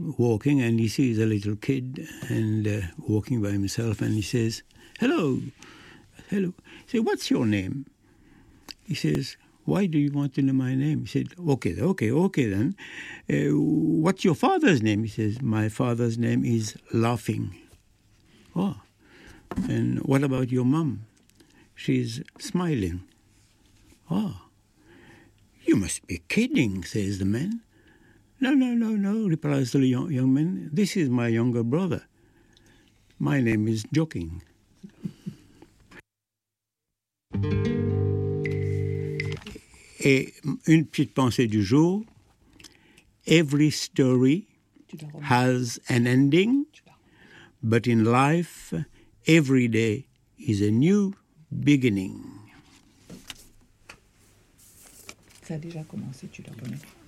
walking, and he sees a little kid and walking by himself, and he says, hello. He says, what's your name? He says, why do you want to know my name? He said, okay then. What's your father's name? He says, my father's name is Laughing. Oh, and what about your mum? She's Smiling. Oh, you must be kidding, says the man. No, replies the young man. This is my younger brother. My name is Joking. Et une petite pensée du jour. Every story has an ending, but in life, every day is a new beginning. Ça a déjà commencé, tu dois connaître.